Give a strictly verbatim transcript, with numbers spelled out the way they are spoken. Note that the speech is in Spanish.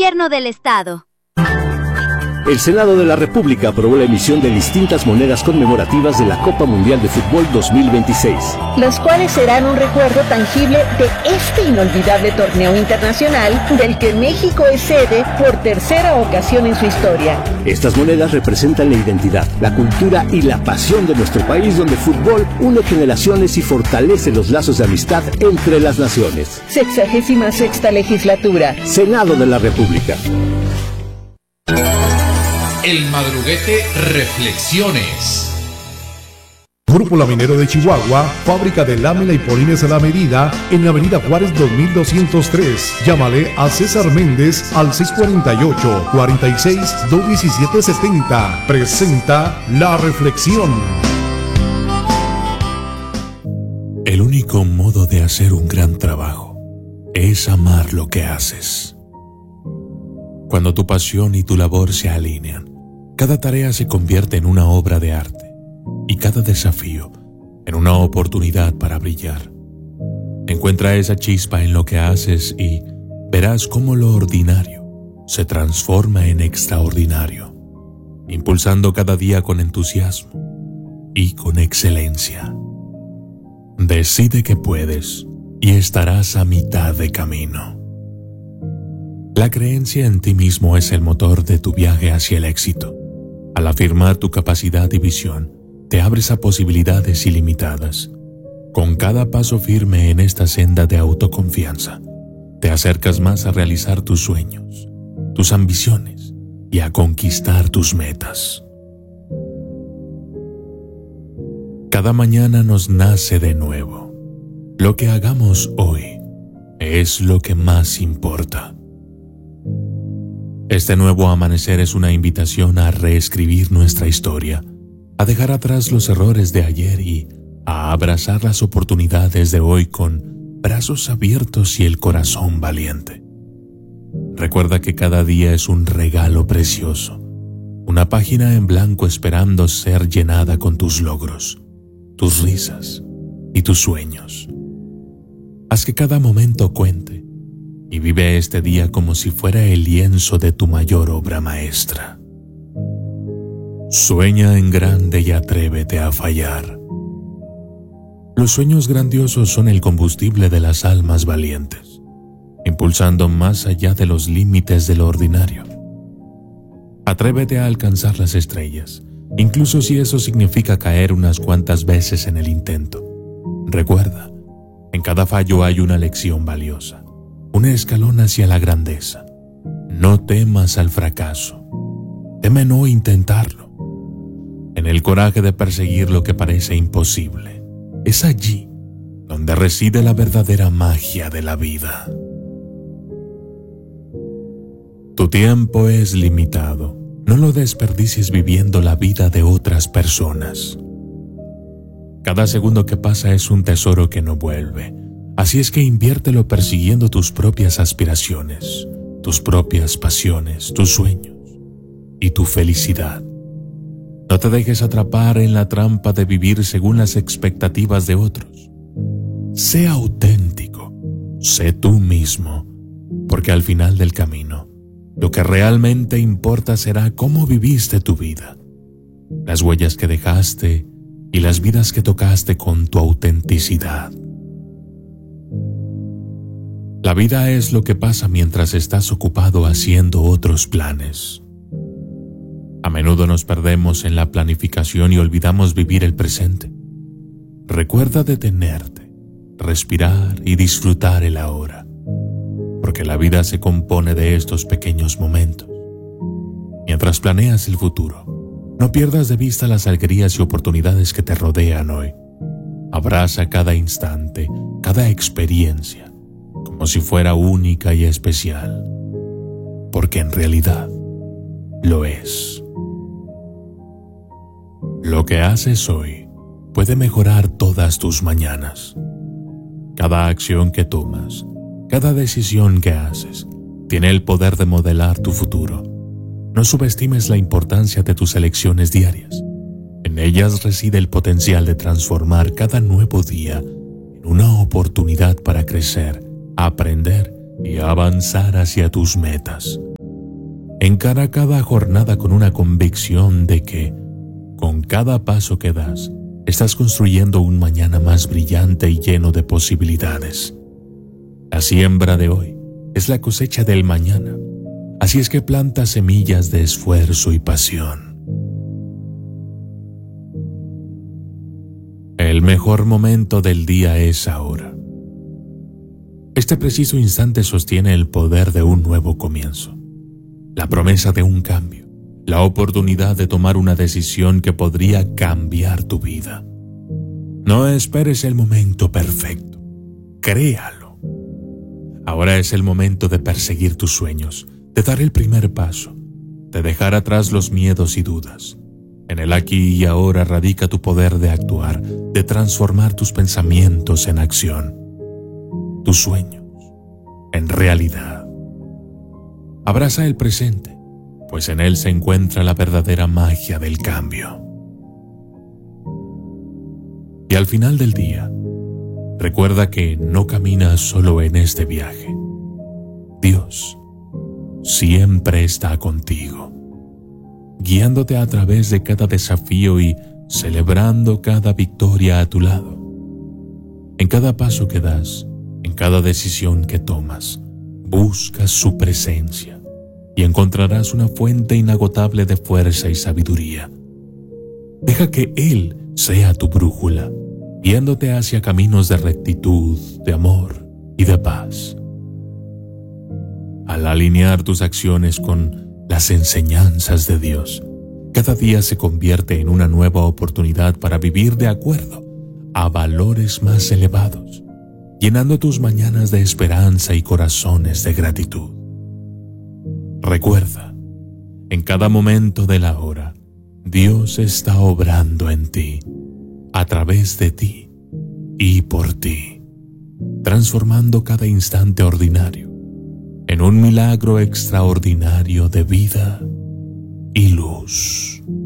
Gobierno del Estado. El Senado de la República aprobó la emisión de distintas monedas conmemorativas de la Copa Mundial de Fútbol dos mil veintiséis. Las cuales serán un recuerdo tangible de este inolvidable torneo internacional del que México es sede por tercera ocasión en su historia. Estas monedas representan la identidad, la cultura y la pasión de nuestro país, donde el fútbol une generaciones y fortalece los lazos de amistad entre las naciones. Sexagésima sexta legislatura. Senado de la República. El Madruguete Reflexiones. Grupo Laminero de Chihuahua, fábrica de lámina y polines a la medida, en la avenida Juárez dos mil doscientos tres. Llámale a César Méndez al seis cuatro ocho, cuatro seis, dos uno siete siete cero. Presenta La Reflexión. El único modo de hacer un gran trabajo es amar lo que haces. Cuando tu pasión y tu labor se alinean, cada tarea se convierte en una obra de arte y cada desafío en una oportunidad para brillar. Encuentra esa chispa en lo que haces y verás cómo lo ordinario se transforma en extraordinario, impulsando cada día con entusiasmo y con excelencia. Decide que puedes y estarás a mitad de camino. La creencia en ti mismo es el motor de tu viaje hacia el éxito. Al afirmar tu capacidad y visión, te abres a posibilidades ilimitadas. Con cada paso firme en esta senda de autoconfianza, te acercas más a realizar tus sueños, tus ambiciones y a conquistar tus metas. Cada mañana nos nace de nuevo. Lo que hagamos hoy es lo que más importa. Este nuevo amanecer es una invitación a reescribir nuestra historia, a dejar atrás los errores de ayer y a abrazar las oportunidades de hoy con brazos abiertos y el corazón valiente. Recuerda que cada día es un regalo precioso, una página en blanco esperando ser llenada con tus logros, tus risas y tus sueños. Haz que cada momento cuente y vive este día como si fuera el lienzo de tu mayor obra maestra. Sueña en grande y atrévete a fallar. Los sueños grandiosos son el combustible de las almas valientes, impulsando más allá de los límites de lo ordinario. Atrévete a alcanzar las estrellas, incluso si eso significa caer unas cuantas veces en el intento. Recuerda, en cada fallo hay una lección valiosa, un escalón hacia la grandeza. No temas al fracaso. Teme no intentarlo. En el coraje de perseguir lo que parece imposible, es allí donde reside la verdadera magia de la vida. Tu tiempo es limitado. No lo desperdicies viviendo la vida de otras personas. Cada segundo que pasa es un tesoro que no vuelve. Así es que inviértelo persiguiendo tus propias aspiraciones, tus propias pasiones, tus sueños y tu felicidad. No te dejes atrapar en la trampa de vivir según las expectativas de otros. Sé auténtico, sé tú mismo, porque al final del camino, lo que realmente importa será cómo viviste tu vida, las huellas que dejaste y las vidas que tocaste con tu autenticidad. La vida es lo que pasa mientras estás ocupado haciendo otros planes. A menudo nos perdemos en la planificación y olvidamos vivir el presente. Recuerda detenerte, respirar y disfrutar el ahora, porque la vida se compone de estos pequeños momentos. Mientras planeas el futuro, no pierdas de vista las alegrías y oportunidades que te rodean hoy. Abraza cada instante, cada experiencia, como si fuera única y especial, porque en realidad lo es. Lo que haces hoy puede mejorar todas tus mañanas. Cada acción que tomas, cada decisión que haces, tiene el poder de modelar tu futuro. No subestimes la importancia de tus elecciones diarias. En ellas reside el potencial de transformar cada nuevo día en una oportunidad para crecer, aprender y avanzar hacia tus metas. Encara cada jornada con una convicción de que, con cada paso que das, estás construyendo un mañana más brillante y lleno de posibilidades. La siembra de hoy es la cosecha del mañana, así es que planta semillas de esfuerzo y pasión. El mejor momento del día es ahora. Este preciso instante sostiene el poder de un nuevo comienzo, la promesa de un cambio, la oportunidad de tomar una decisión que podría cambiar tu vida. No esperes el momento perfecto, créalo. Ahora es el momento de perseguir tus sueños, de dar el primer paso, de dejar atrás los miedos y dudas. En el aquí y ahora radica tu poder de actuar, de transformar tus pensamientos en acción, tus sueños en realidad. Abraza el presente, pues en él se encuentra la verdadera magia del cambio. Y al final del día, recuerda que no caminas solo en este viaje. Dios siempre está contigo, guiándote a través de cada desafío y celebrando cada victoria a tu lado. En cada paso que das, en cada decisión que tomas, buscas su presencia y encontrarás una fuente inagotable de fuerza y sabiduría. Deja que Él sea tu brújula, guiándote hacia caminos de rectitud, de amor y de paz. Al alinear tus acciones con las enseñanzas de Dios, cada día se convierte en una nueva oportunidad para vivir de acuerdo a valores más elevados, llenando tus mañanas de esperanza y corazones de gratitud. Recuerda, en cada momento de la hora, Dios está obrando en ti, a través de ti y por ti, transformando cada instante ordinario en un milagro extraordinario de vida y luz.